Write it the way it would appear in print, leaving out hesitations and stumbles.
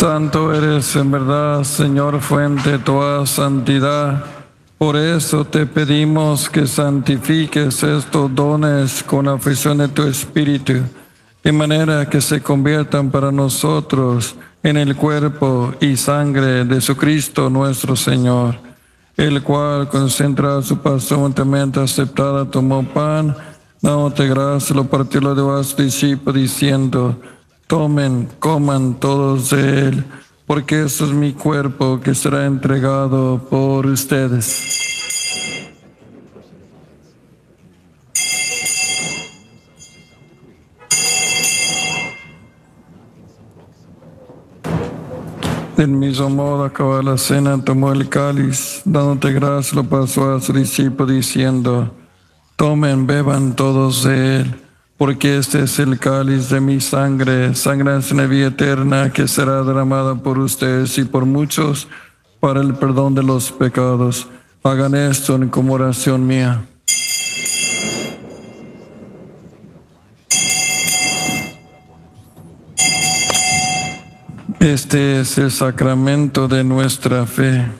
Santo eres en verdad, Señor, fuente de toda santidad. Por eso te pedimos que santifiques estos dones con la aflicción de tu Espíritu, de manera que se conviertan para nosotros en el cuerpo y sangre de Jesucristo nuestro Señor, el cual, concentrado su pasión juntamente aceptada, tomó pan, dándote gracias, lo partió, lo dio a sus discípulos, diciendo: tomen, coman todos de él, porque este es mi cuerpo que será entregado por ustedes. Del mismo modo, acabada la cena, tomó el cáliz, dándote gracias, lo pasó a sus discípulos, diciendo: tomen, beban todos de él, porque este es el cáliz de mi sangre, sangre de la vida eterna, que será derramada por ustedes y por muchos para el perdón de los pecados. Hagan esto en conmemoración mía. Este es el sacramento de nuestra fe.